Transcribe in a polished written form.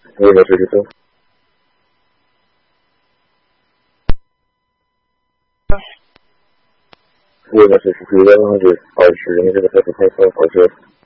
为了这个灯。为了这是2020这个开始开发好这